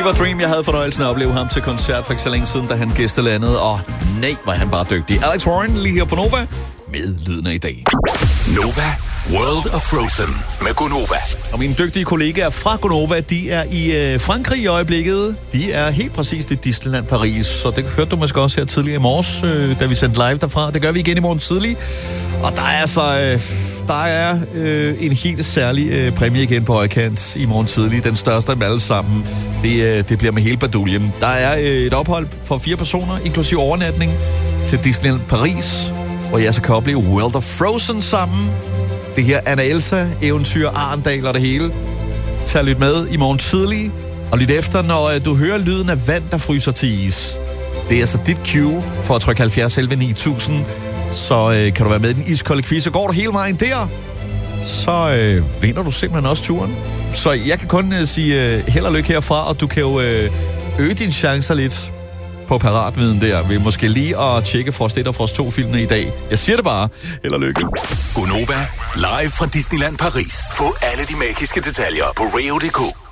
Fever Dream. Jeg havde fornøjelsen af at opleve ham til koncert for ikke så længe siden, da han gæstelandede. Og nej, var han bare dygtig. Alex Warren lige her på Nova med lyden af i dag. Nova World of Frozen med Gonova. Og mine dygtige kollegaer fra Gonova, de er i Frankrig i øjeblikket. De er helt præcist i Disneyland Paris. Så det hørte du måske også her tidligere i morges, da vi sendte live derfra. Det gør vi igen i morgen tidlig. Og der er altså... Der er en helt særlig præmie igen på højkant i morgen tidlig. Den største af dem alle sammen. Det bliver med hele baduljen. Der er et ophold for 4 personer, inklusive overnatning, til Disneyland Paris, hvor jeg så kan opleve World of Frozen sammen. Det her Anna Elsa, eventyr, Arendal og det hele. Tag lidt med i morgen tidlig, og lidt efter, når du hører lyden af vand, der fryser til is. Det er altså dit cue for at trykke 70 11 9000. Så kan du være med i den iskolde quiz, og går du hele vejen der, så vinder du simpelthen også turen. Så jeg kan kun sige held og lykke herfra, og du kan jo øge dine chancer lidt på paratviden der, ved måske lige at tjekke Frost 1 og Frost 2-filmene i dag. Jeg siger det bare. Held og lykke. Gonova, live fra Disneyland Paris. Få alle de magiske detaljer på Rio.dk.